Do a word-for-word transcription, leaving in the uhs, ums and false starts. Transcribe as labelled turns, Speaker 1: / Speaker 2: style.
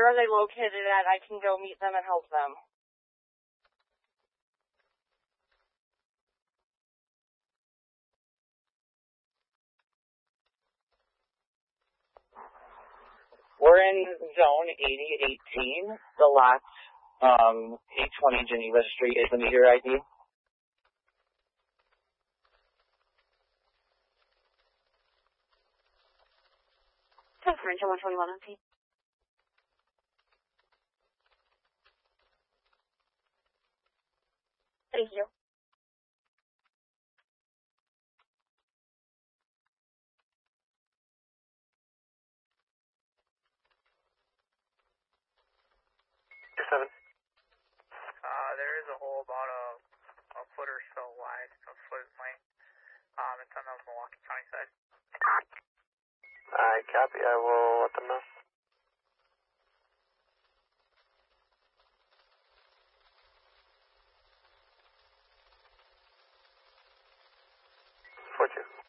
Speaker 1: where are they located at? I can go meet them and help them.
Speaker 2: We're in zone eighty eighteen. The lot, um, eight twenty Geneva Street is the meter I D.
Speaker 1: French one twenty-one on P. Thank you.
Speaker 3: Seven. Uh, there is a hole about a, a foot or so wide, a foot in length. Um, it's on the Milwaukee County side.
Speaker 4: I copy. I will let them know. Four two.